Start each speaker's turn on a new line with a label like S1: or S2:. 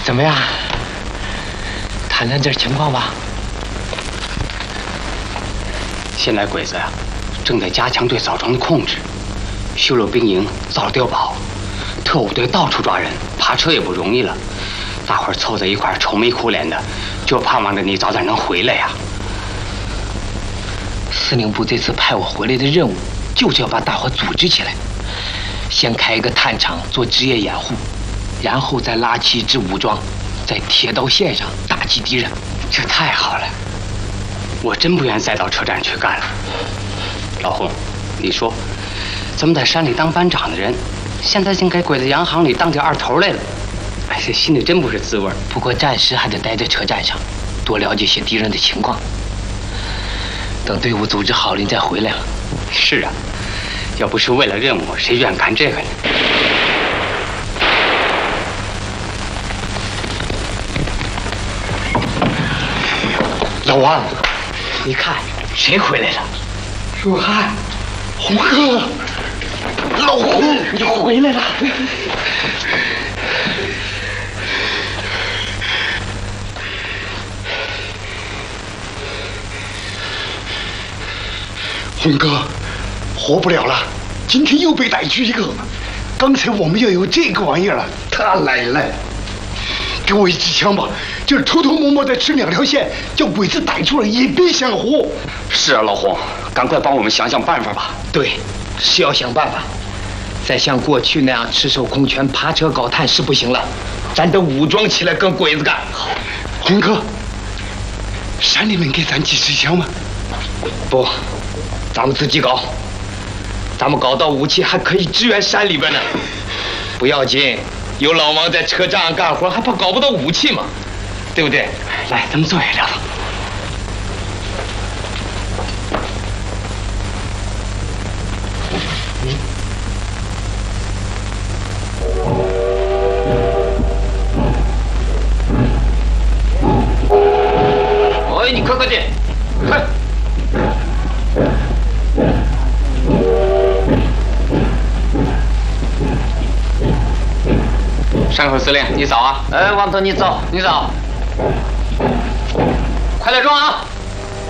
S1: 怎么样？谈谈这情况吧。
S2: 现在鬼子呀，正在加强对枣庄的控制，修了兵营，造了碉堡，特务队到处抓人，扒车也不容易了。大伙儿凑在一块儿，愁眉苦脸的，就盼望着你早点能回来呀。
S1: 司令部这次派我回来的任务，就是要把大伙组织起来，先开一个探场做职业掩护，然后再拉起一支武装，在铁道线上打击敌人。
S2: 这太好了，我真不愿再到车站去干了。老洪，你说，咱们在山里当班长的人，现在竟该归在洋行里当起二头来了，哎，这心里真不是滋味。
S1: 不过暂时还得待在车站上，多了解些敌人的情况。等队伍组织好了，你再回来了。
S2: 是啊，要不是为了任务，谁愿干这个呢？
S1: 老王，你看谁回来了？
S3: 若汉，洪哥，老洪，
S1: 你回来了。
S3: 洪哥，活不了了，今天又被逮去一个。刚才我们要有这个玩意儿了，他来了。给我一支枪吧，就是偷偷摸摸的吃2条线，叫鬼子逮住了也别想活。
S2: 是啊，老洪，赶快帮我们想想办法吧。
S1: 对，是要想办法。再像过去那样赤手空拳爬车搞探是不行了，咱得武装起来跟鬼子干。好，
S3: 洪哥，山里面给咱几支枪吗？
S1: 不，咱们自己搞。咱们搞到武器还可以支援山里边呢。不要紧，有老王在车站上干活，还怕搞不到武器吗？对不对？
S2: 来，咱们坐下聊聊。
S1: 哎，你客气，快！
S2: 山口司令，你早啊！
S1: 哎，王头，你早，你早。快来装啊！